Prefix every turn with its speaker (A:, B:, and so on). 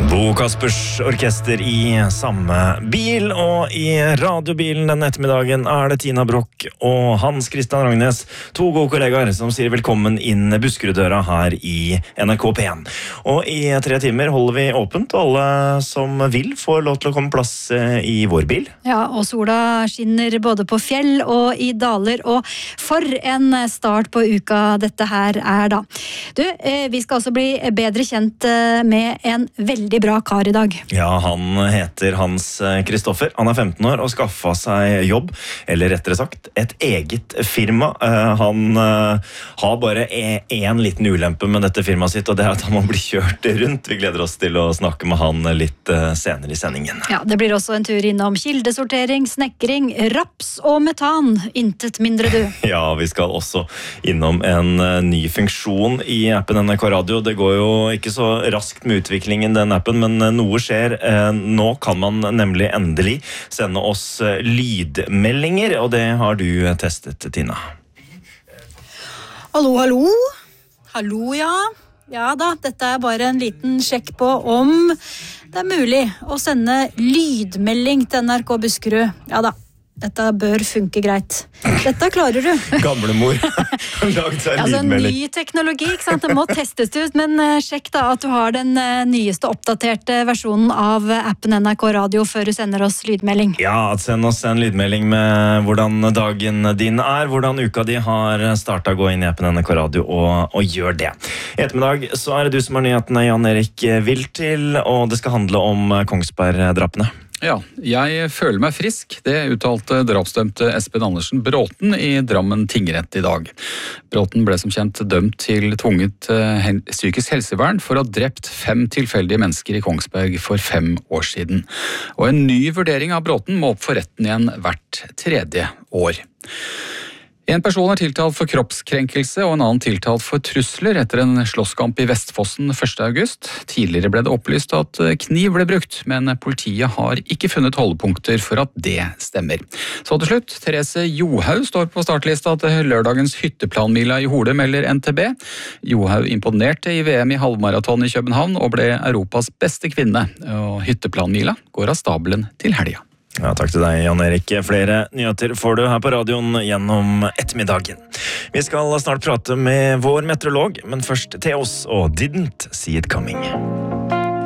A: Bo Kaspers orkester i samme bil, og i radiobilen den ettermiddagen det Tina Brock og Hans Christian Ragnes, to gode kollegaer som sier velkommen inn Buskerud-døra her i NRK P1. Og i 3 timer holder vi åpent, og alle som vil får lov til å komme plass i vår bil.
B: Ja, og sola skinner både på fjell og i daler, og for en start på uka dette her da. Du, vi skal også bli bedre kjent med en veldig bra kar i dag.
A: Ja, han heter Hans Kristoffer. Han 15 år og skaffet seg jobb, eller rettere sagt, et eget firma. Han har bare en liten ulempe med dette firmaet sitt, og det at han må bli kjørt rundt. Vi gleder oss til å snakke med han litt senere i sendingen.
B: Ja, det blir også en tur innom kildesortering, snekring, raps og metan. Intet mindre du.
A: Ja, vi skal også innom en ny funksjon i appen NRK Radio. Det går jo ikke så raskt med utviklingen den appen, men noe skjer. Nå kan man nemlig endelig sende oss lydmeldinger, og det har du testet, Tina.
B: Hallo, hallo. Hallo, ja. Ja da, dette bare en liten sjekk på om det mulig å sende lydmelding til NRK Buskerud. Ja da. Dette bør funke greit. Dette klarer du.
A: Gamlemor. Laget seg lydmelding.
B: Ny teknologi, ikke sant? Det må testes ut, men sjekk da at du har den nyeste oppdaterte versjonen av appen NRK Radio før du sender oss lydmelding.
A: Ja, send oss en lydmelding med hvordan dagen din hvordan uka di har startet. Gå inn i appen NRK Radio og gjør det. I ettermiddag så det du som har nyhetene, Jan Erik Viltil, og det skal handle om Kongsberg-drapene.
C: Ja, jeg føler meg frisk, det uttalte drapsdømte Espen Andersen Bråten i Drammen tingrett i dag. Bråten ble som kjent dømt til tvunget psykisk helsevern for å ha drept 5 tilfeldige mennesker i Kongsberg for 5 år siden. Og en ny vurdering av Bråten må opp for retten igjen hvert 3. år. En person tiltalt for kroppskrenkelse og en annen tiltalt for trusler etter en slåsskamp i Vestfossen 1. august. Tidligere ble det opplyst at kniv ble brukt, men politiet har ikke funnet holdepunkter for at det stemmer. Så til slutt, Therese Johaug står på startlista til lørdagens hytteplanmila i Hole, melder NTB. Johaug imponerte i VM i halvmaraton i København og ble Europas beste kvinne. Og hytteplanmila går av stabelen til helga.
A: Ja, takk til deg, Jan Erik. Flere nyheter får du her på radioen gjennom ettermiddagen. Vi skal snart prate med vår meteorolog, men først til oss og Didn't See It Coming.